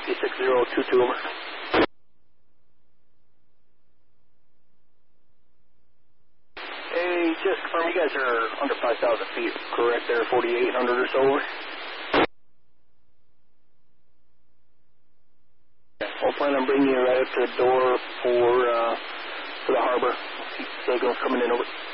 6022, over. Hey, just confirm you guys are under 5,000 feet, correct there, 4,800 or so, over. We'll plan on bringing you right up to the door for the harbor. Signals coming in, over.